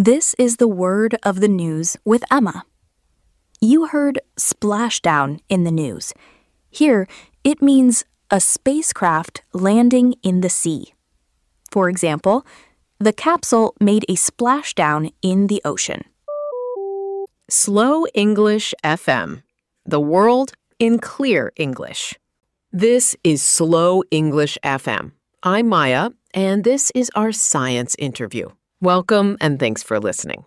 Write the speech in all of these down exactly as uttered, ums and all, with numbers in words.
This is the word of the news with Emma. You heard splashdown in the news. Here, it means a spacecraft landing in the sea. For example, the capsule made a splashdown in the ocean. Slow English F M, the world in clear English. This is Slow English F M. I'm Maya, and this is our science interview. Welcome, and thanks for listening.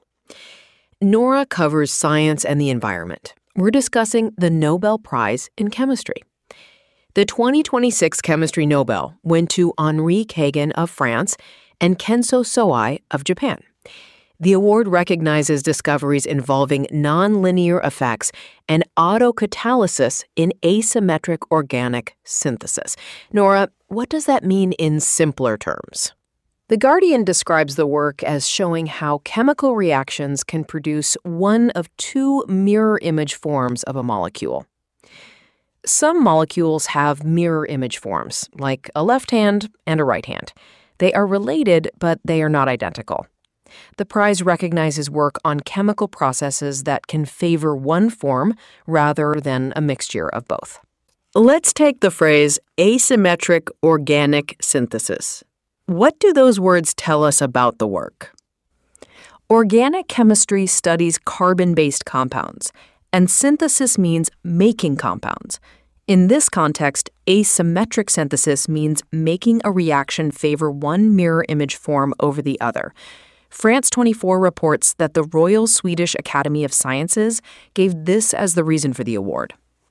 Nora covers science and the environment. We're discussing the Nobel Prize in Chemistry. The twenty twenty-six Chemistry Nobel went to Henri Kagan of France and Kenzo Sawai of Japan. The award recognizes discoveries involving nonlinear effects and autocatalysis in asymmetric organic synthesis. Nora, what does that mean in simpler terms? The Guardian describes the work as showing how chemical reactions can produce one of two mirror image forms of a molecule. Some molecules have mirror image forms, like a left hand and a right hand. They are related, but they are not identical. The prize recognizes work on chemical processes that can favor one form rather than a mixture of both. Let's take the phrase asymmetric organic synthesis. What do those words tell us about the work? Organic chemistry studies carbon-based compounds, and synthesis means making compounds. In this context, asymmetric synthesis means making a reaction favor one mirror image form over the other. France twenty-four reports that the Royal Swedish Academy of Sciences gave this as the reason for the award.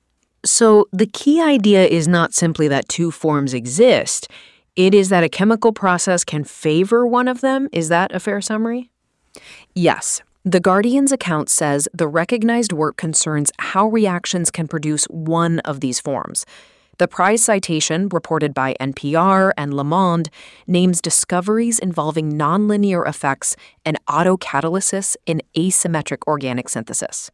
So the key idea is not simply that two forms exist. It is that a chemical process can favor one of them. Is that a fair summary? Yes. The Guardian's account says the recognized work concerns how reactions can produce one of these forms. The prize citation, reported by N P R and Le Monde, names discoveries involving nonlinear effects and autocatalysis in asymmetric organic synthesis.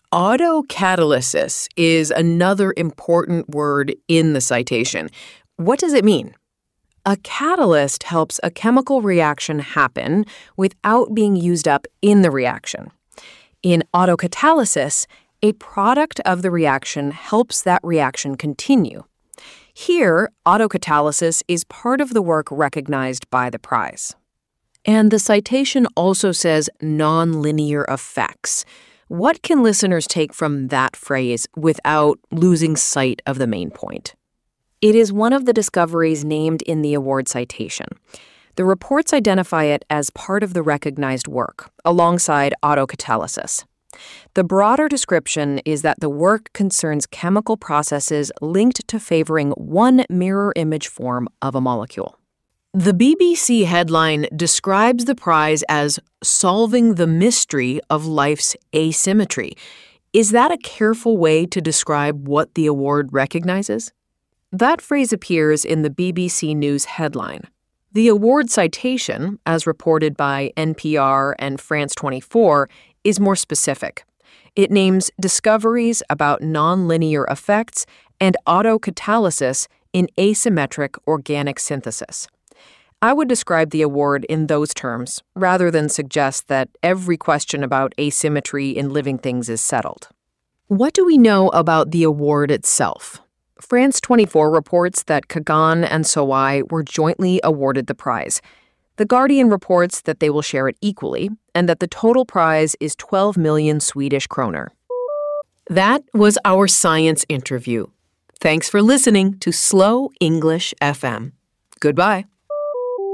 Autocatalysis is another important word in the citation. What does it mean? A catalyst helps a chemical reaction happen without being used up in the reaction. In autocatalysis, a product of the reaction helps that reaction continue. Here, autocatalysis is part of the work recognized by the prize. And the citation also says nonlinear effects. What can listeners take from that phrase without losing sight of the main point? It is one of the discoveries named in the award citation. The reports identify it as part of the recognized work, alongside autocatalysis. The broader description is that the work concerns chemical processes linked to favoring one mirror image form of a molecule. The B B C headline describes the prize as solving the mystery of life's asymmetry. Is that a careful way to describe what the award recognizes? That phrase appears in the B B C News headline. The award citation, as reported by N P R and France twenty-four, is more specific. It names discoveries about nonlinear effects and autocatalysis in asymmetric organic synthesis. I would describe the award in those terms, rather than suggest that every question about asymmetry in living things is settled. What do we know about the award itself? France twenty-four reports that Kagan and Sawai were jointly awarded the prize. The Guardian reports that they will share it equally, and that the total prize is twelve million Swedish kroner. That was our science interview. Thanks for listening to Slow English F M. Goodbye.